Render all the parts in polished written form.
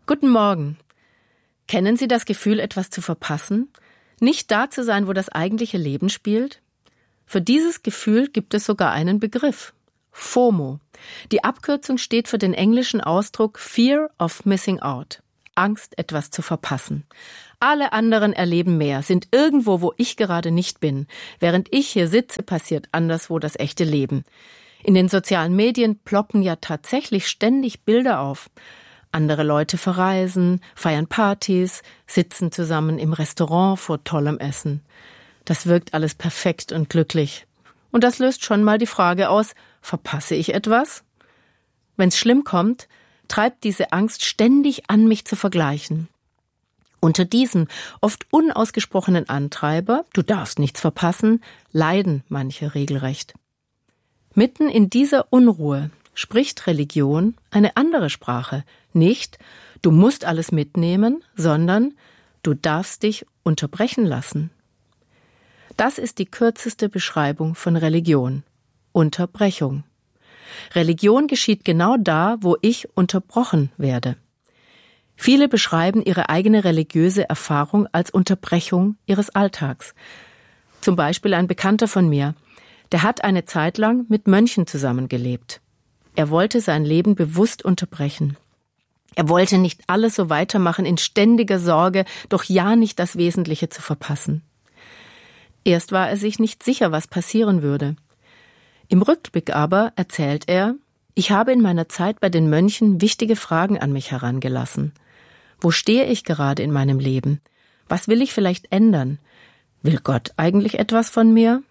Guten Morgen. Kennen Sie das Gefühl, etwas zu verpassen? Nicht da zu sein, wo das eigentliche Leben spielt? Für dieses Gefühl gibt es sogar einen Begriff. FOMO. Die Abkürzung steht für den englischen Ausdruck Fear of Missing Out. Angst, etwas zu verpassen. Alle anderen erleben mehr, sind irgendwo, wo ich gerade nicht bin. Während ich hier sitze, passiert anderswo das echte Leben. In den sozialen Medien ploppen ja tatsächlich ständig Bilder auf. Andere Leute verreisen, feiern Partys, sitzen zusammen im Restaurant vor tollem Essen. Das wirkt alles perfekt und glücklich. Und das löst schon mal die Frage aus, verpasse ich etwas? Wenn's schlimm kommt, treibt diese Angst ständig an, mich zu vergleichen. Unter diesem oft unausgesprochenen Antreiber, du darfst nichts verpassen, leiden manche regelrecht. Mitten in dieser Unruhe spricht Religion eine andere Sprache. Nicht, du musst alles mitnehmen, sondern du darfst dich unterbrechen lassen. Das ist die kürzeste Beschreibung von Religion. Unterbrechung. Religion geschieht genau da, wo ich unterbrochen werde. Viele beschreiben ihre eigene religiöse Erfahrung als Unterbrechung ihres Alltags. Zum Beispiel ein Bekannter von mir, der hat eine Zeit lang mit Mönchen zusammengelebt. Er wollte sein Leben bewusst unterbrechen. Er wollte nicht alles so weitermachen in ständiger Sorge, doch ja nicht das Wesentliche zu verpassen. Erst war er sich nicht sicher, was passieren würde. Im Rückblick aber erzählt er, ich habe in meiner Zeit bei den Mönchen wichtige Fragen an mich herangelassen. Wo stehe ich gerade in meinem Leben? Was will ich vielleicht ändern? Will Gott eigentlich etwas von mir?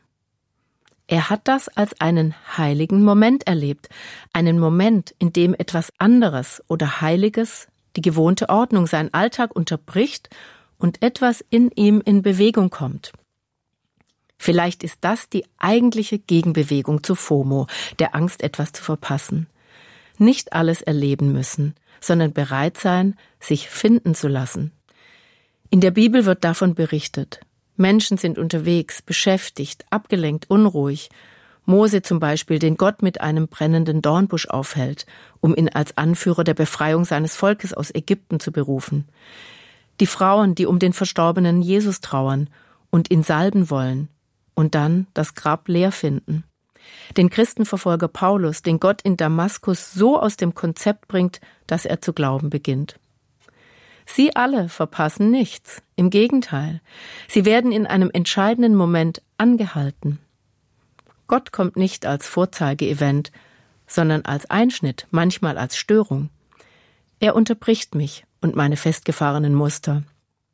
Er hat das als einen heiligen Moment erlebt, einen Moment, in dem etwas anderes oder Heiliges die gewohnte Ordnung, seinen Alltag unterbricht und etwas in ihm in Bewegung kommt. Vielleicht ist das die eigentliche Gegenbewegung zu FOMO, der Angst, etwas zu verpassen. Nicht alles erleben müssen, sondern bereit sein, sich finden zu lassen. In der Bibel wird davon berichtet. Menschen sind unterwegs, beschäftigt, abgelenkt, unruhig. Mose zum Beispiel, den Gott mit einem brennenden Dornbusch aufhält, um ihn als Anführer der Befreiung seines Volkes aus Ägypten zu berufen. Die Frauen, die um den verstorbenen Jesus trauern und ihn salben wollen und dann das Grab leer finden. Den Christenverfolger Paulus, den Gott in Damaskus so aus dem Konzept bringt, dass er zu glauben beginnt. Sie alle verpassen nichts. Im Gegenteil, sie werden in einem entscheidenden Moment angehalten. Gott kommt nicht als Vorzeigeevent, sondern als Einschnitt, manchmal als Störung. Er unterbricht mich und meine festgefahrenen Muster.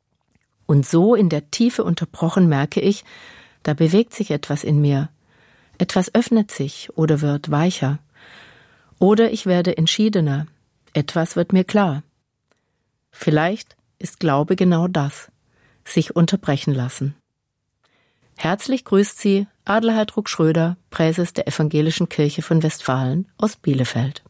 Und so in der Tiefe unterbrochen merke ich, da bewegt sich etwas in mir. Etwas öffnet sich oder wird weicher. Oder ich werde entschiedener. Etwas wird mir klar. Vielleicht ist Glaube genau das, sich unterbrechen lassen. Herzlich grüßt Sie Adelheid Ruck-Schröder, Präses der Evangelischen Kirche von Westfalen aus Bielefeld.